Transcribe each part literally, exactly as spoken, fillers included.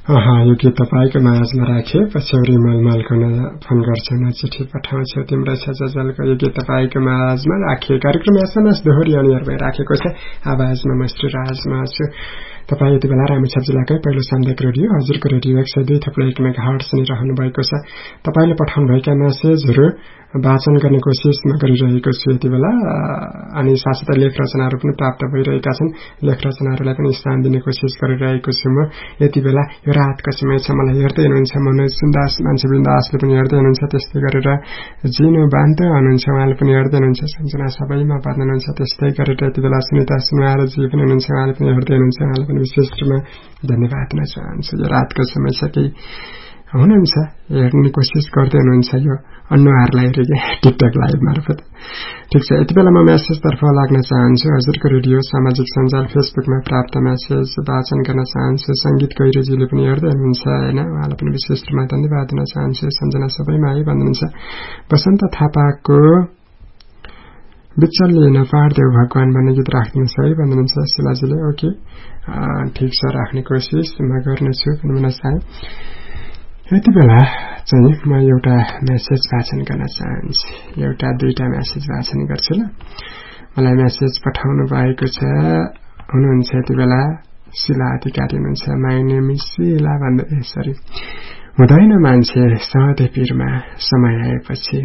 अहा यो गीत तपाईको माझमा राखे पछ्यौरी मलमलको फोन गर्छन् चिठी पठाउँछ तिम्रो सजलको यो गीत तपाईको माझमा राखे कार्यक्रम एसएमएस दोहोरी अनियर भई राखेको छ आवाजमा मस्त्री राजमा छु तपाई यति बेला रामी छजिलाकै पहिलो सामुदायिक रेडियो हजुरको रेडियो एक सय दुई थप्लो एक मेगाहर्ट्ज सुनिरहनु भएको छ तपाईले पठाउनु भएका मेसेजहरू वाचन गर्ने कोसिसमा गरिरहेको छु यति बेला अनि साथसाथै लेख रचनाहरू पनि प्राप्त भइरहेका छन् लेख रचनाहरूलाई पनि स्थान दिने कोसिस गरिरहेको छु म यति बेला यो रातको समय छ मलाई हेर्दै हुनुहुन्छ मनोज सुन्दास मान्छे बिन्दासले पनि हेर्दै हुनुहुन्छ त्यस्तै गरेर जिनु बान्त हुनुहुन्छ उहाँले पनि हेर्दै हुनुहुन्छ सम्झना सबैमा पर्नुहुन्छ त्यस्तै गरेर यति बेला सुनिता सुनवारजी पनि हुनुहुन्छ उहाँले पनि हेर्दै हुनुहुन्छ उहाँले पनि विशेष रूपमा धन्यवाद दिन चाहन्छु यो रातको समय छ केही हुनुहुन्छ हेर्ने कोसिस गर्दै हुनुहुन्छ यो अनुहारलाई टिकटक लाइभ मार्फत ठिक छ यति बेला म मेसेजतर्फ लाग्न चाहन्छु हजुरको रेडियो सामाजिक सञ्जाल फेसबुकमा प्राप्त मेसेज वाचन गर्न चाहन्छु संगीत गैरेजीले पनि हेर्दै हुनुहुन्छ होइन उहाँलाई पनि विशेष रूपमा धन्यवाद दिन चाहन्छु सम्झना सबैमा है भन्नुहुन्छ वसन्त थापाको बिचल्ली नपार्देऊ भगवान भन्ने गीत राख्नुहुन्छ है भन्नुहुन्छ शिलाजीले ओके ठिक छ राख्ने कोसिस म गर्नेछु भन्नु चाहे यति बेला चाहिँ म एउटा मेसेज वाचन गर्न चाहन्छु एउटा दुईटा मेसेज वाचन गर्छु ल मलाई मेसेज पठाउनु भएको छ हुनुहुन्छ यति बेला शिला अधिकारी हुनुहुन्छ माई नेम इज शिला भन्दै सरी हुँदैन मान्छे सधैँ पिरमा समय आएपछि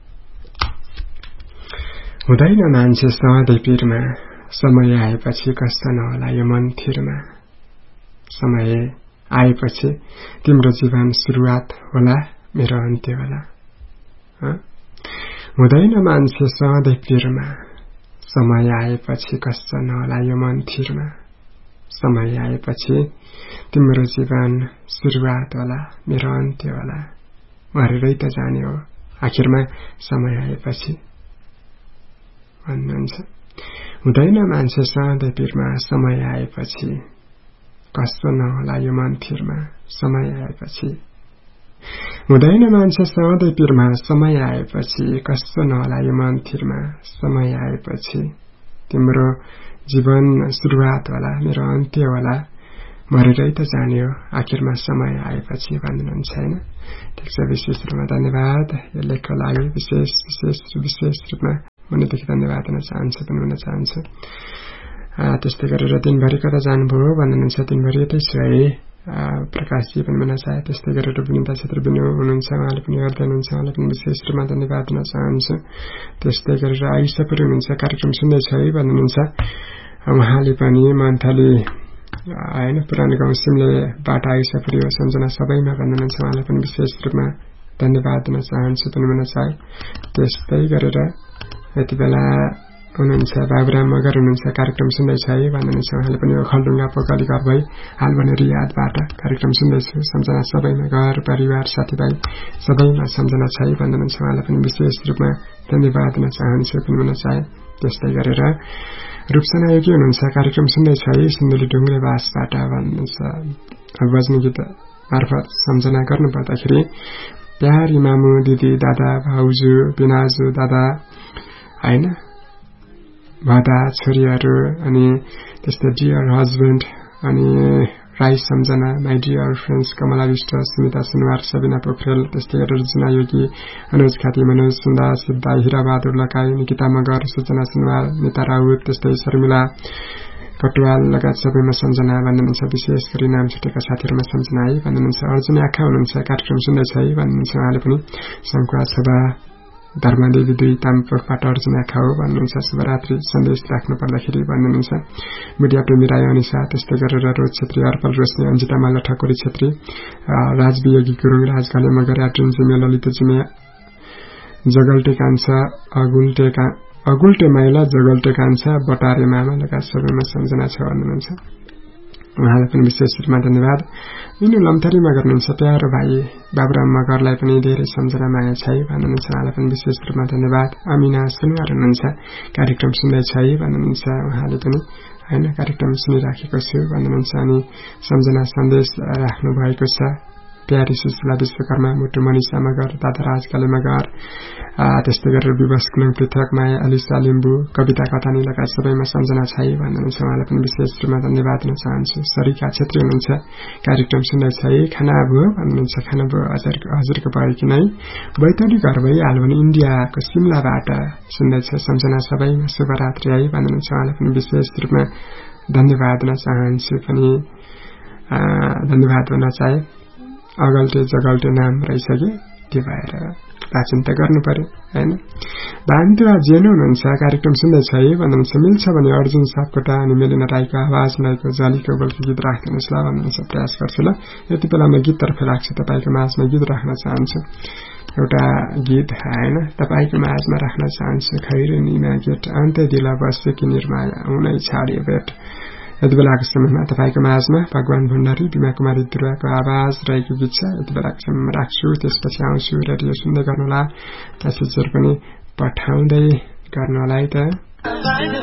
हुँदैन मान्छे सधैँ पिरमा समय आएपछि कस्तो नहोला यो मन थिरमा समय आएपछि तिम्रो जीवन सुरुवात होला मेरो अन्त्य होला हुँदैन मान्छे सधैँ पिरमा समय आएपछि कस्तो नहोला यो मन थिरमा समय आएपछि तिम्रो जीवन सुरुवात होला मेरो अन्त्य होला मरेरै त जाने हो आखिरमा समय आएपछि भन्नुहुन्छ हुँदैन मान्छे सधैँ पिरमा समय आएपछि कस्तो नहोला यो मन थिरमा समय आएपछि हुँदैन मान्छे सधैँ पिरमा समय आएपछि कस्तो नहोला यो मन थिरमा समय आएपछि तिम्रो जीवन सुरुवात होला मेरो अन्त्य होला मरेरै त जाने हो आखिरमा समय आएपछि भन्नुहुन्छ हैन ठिक छ विशेष रूपमा धन्यवाद यो लेखको लागि विशेष विशेष विशेष रूपमा मनैदेखि धन्यवाद दिन चाहन्छु पनि भन्न चाहन्छु त्यस्तै गरेर दिनभरि कता जानुभयो भन्नुहुन्छ दिनभरि यतै छु है प्रकाशजी पनि भन्न चाहे त्यस्तै गरेर विनिता क्षेत्र पनि हुनुहुन्छ उहाँले पनि हेर्दै हुनुहुन्छ उहाँलाई पनि विशेष रूपमा धन्यवाद दिन चाहन्छु त्यस्तै गरेर आइसा पनि हुनुहुन्छ कार्यक्रम सुन्दैछ है भन्नुहुन्छ उहाँले पनि मन्थली होइन पुरानो गाउँ सिमलेबाट आइसा पनि हो सम्झना सबैमा भन्नुहुन्छ उहाँलाई पनि विशेष रूपमा धन्यवाद दिन चाहन्छु पनि भन्न चाहे त्यस्तै गरेर यति बेला हुनुहुन्छ बाबुराम मगर हुनुहुन्छ कार्यक्रम सुन्दैछ है भन्नुहुन्छ उहाँले पनि खलडुङ्गा पोकली घर भई हाल भने रियादबाट कार्यक्रम सुन्दैछु सम्झना सबैमा घर परिवार साथीभाइ सबैमा सम्झना छ है भन्नुहुन्छ उहाँलाई पनि विशेष रूपमा धन्यवाद दिन चाहन्छु पनि भन्न चाहे त्यस्तै गरेर रूपसना योगी हुनुहुन्छ कार्यक्रम सुन्दैछ है सिन्धुली ढुङ्ग्रे बासबाट भन्नुहुन्छ बज्ने गीत मार्फत सम्झना गर्नु पर्दाखेरि प्यारी मामु दिदी दादा भाउजू बिनाजु दादा हैन भादा छोरीहरू अनि त्यस्तै डियर हस्बेन्ड अनि राई सम्झना my dear friends Kamala Bista Sunita Sunuwar Sabina Pokharel त्यस्तै गरेर जुना योगी अनुज खाती मनोज सुन्दा सिद्धा हिराबहादुर लकाई निकिता मगर सूचना सुनवार निता राउत त्यस्तै शर्मिला कटुवाल लगायत सबैमा सम्झना भन्नुहुन्छ विशेष गरी नाम छुटेका साथीहरूमा सम्झना है भन्नुहुन्छ अर्जुन आँखा हुनुहुन्छ कार्यक्रम सुन्दैछ है भन्नुहुन्छ उहाँले पनि शङ्कुवा सभा धर्मदेवी दुई तामपोखबाट अर्जुन आँखा हो भन्नुहुन्छ शुभरात्रि सन्देश राख्नु पर्दाखेरि भन्नुहुन्छ मिडिया प्रेमी राई अनिसा त्यस्तै गरेर रोज छेत्री अर्पल रोशनी अन्जिता माला ठकुरी छेत्री राजवियोगी गुरुङ राजघले मगर आर्जुन जिमे ललित जिमे जगल्टे कान्छा अगुल्टे का अगुल्टे माइला जगल्टे कान्छा बटारे मामा लगायत सबैमा सम्झना छ भन्नुहुन्छ उहाँलाई पनि विशेष रूपमा धन्यवाद यिनी लम्थरीमा गर्नुहुन्छ प्यारो भाइ बाबुराम मगरलाई पनि धेरै सम्झना माया छ है भन्नुहुन्छ उहाँलाई पनि विशेष रूपमा धन्यवाद अमिना सुनवार हुनुहुन्छ कार्यक्रम सुन्दैछ है भन्नुहुन्छ उहाँले पनि हैन कार्यक्रम सुनिराखेको छु भन्नुहुन्छ अनि सम्झना सन्देश राख्नु भएको छ प्यारी सुशीला विश्वकर्मा, मुटु मनिषा मगर, दादाराज काले मगर, त्यस्तै गरेर विवश कुलङ पृथक, माया अलिसा लिम्बू, कविता कथानी लगायत सबैमा सम्झना छाई भन्नुहुन्छ। उहाँलाई पनि विशेष रूपमा धन्यवाद दिन चाहन्छु। सरिका छेत्री हुनुहुन्छ, कार्यक्रम सुन्दै छ है, खाना भयो भन्नुहुन्छ। खाना भयो हजुर हजुरको भयो कि नै? बैतडी घर भइहाल्यो भने इन्डियाको सिमलाबाट सुन्दैछ, सम्झना सबैमा शुभरात्रि है भन्नुहुन्छ। उहाँलाई पनि विशेष रूपमा धन्यवाद दिन चाहन्छु। पनि धन्यवाद भन्न चाहे, अगल्टे जगल्टे नाम रहेछ कि त्यो भएर वाचन त गर्नु पर्यो होइन। भान्तुवा जेन हुनुहुन्छ, कार्यक्रम सुन्दैछ है भन्नुहुन्छ। मिल्छ भने अर्जुन सापकोटा अनि मेलिना राईको आवाज रहेको जलीको बोलको गीत राखिदिनुहोस् ल भन्नुहुन्छ। प्रयास गर्छु ल। यति बेला म गीततर्फ लाग्छु, तपाईँको माझमा गीत राख्न चाहन्छु। एउटा गीत होइन तपाईँको माझमा राख्न चाहन्छु। खैरेनीमा गेट अन्त्य दिला बस्यो कि निर्माया हुनै छाड्यो भेट। यति बेलाको समयमा तपाईँको माझमा भगवान भण्डारी, बिमा कुमारी दुर्गाको आवाज रहेको गीत छ। यति बेलाको समयमा राख्छु, त्यसपछि आउँछु। रेडियो सुन्दै गर्नुहोला, मेसेजहरू पनि पठाउँदै गर्नुहोला है त।